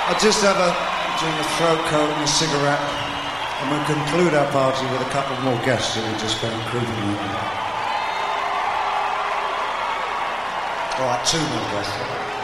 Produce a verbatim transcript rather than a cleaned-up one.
I'll just have a drink of throat coat and a cigarette, and we'll conclude our party with a couple more guests that we just spent grooving with. All right, two more guests.